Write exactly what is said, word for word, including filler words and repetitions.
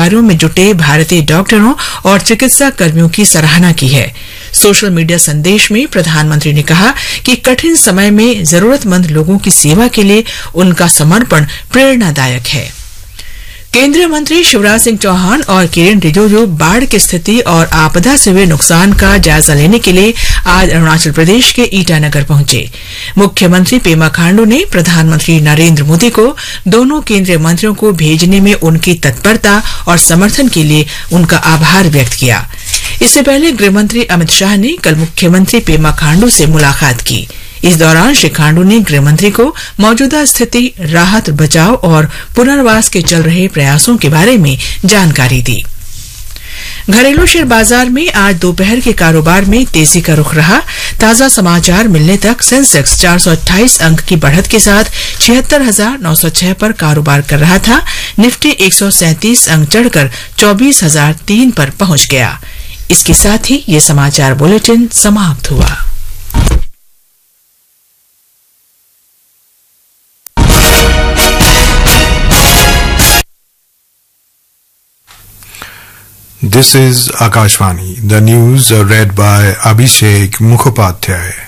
कार्यों में जुटे भारतीय डॉक्टरों और चिकित्सा कर्मियों की सराहना की है। सोशल मीडिया संदेश में प्रधानमंत्री ने कहा कि कठिन समय में जरूरतमंद लोगों की सेवा के लिए उनका समर्पण प्रेरणादायक है। केंद्रीय मंत्री शिवराज सिंह चौहान और किरेन रिजिजू बाढ़ की स्थिति और आपदा से हुए नुकसान का जायजा लेने के लिए आज अरुणाचल प्रदेश के ईटानगर पहुंचे। मुख्यमंत्री पेमा खांडू ने प्रधानमंत्री नरेंद्र मोदी को दोनों केंद्रीय मंत्रियों को भेजने में उनकी तत्परता और समर्थन के लिए उनका आभार व्यक्त किया। इससे पहले गृहमंत्री अमित शाह ने कल मुख्यमंत्री पेमा खांडू से मुलाकात की। इस दौरान श्री खांडू ने गृहमंत्री को मौजूदा स्थिति, राहत बचाव और पुनर्वास के चल रहे प्रयासों के बारे में जानकारी दी। घरेलू शेयर बाजार में आज दोपहर के कारोबार में तेजी का रुख रहा। ताजा समाचार मिलने तक सेंसेक्स चार सौ अट्ठाईस अंक की बढ़त के साथ छिहत्तर हजार नौ सौ छह पर कारोबार कर रहा था। निफ्टी एक सौ सैंतीस अंक चढ़कर चौबीस हजार तीन पर पहुंच गया। इसके साथ ही ये समाचार बुलेटिन समाप्त हुआ। This is Akashvani. The news are read by Abhishek Mukhopadhyay.